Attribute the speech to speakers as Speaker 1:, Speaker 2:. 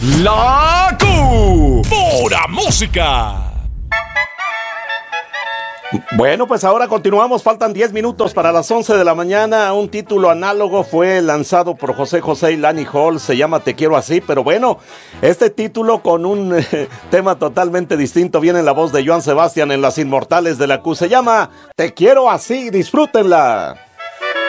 Speaker 1: La Pura Música.
Speaker 2: Bueno, pues ahora continuamos, faltan 10 minutos para las 11 de la mañana. Un título análogo fue lanzado por José José y Lani Hall, se llama Te Quiero Así, pero bueno, este título con un tema totalmente distinto viene en la voz de Joan Sebastián en Las Inmortales de la Q, se llama Te Quiero Así, disfrútenla.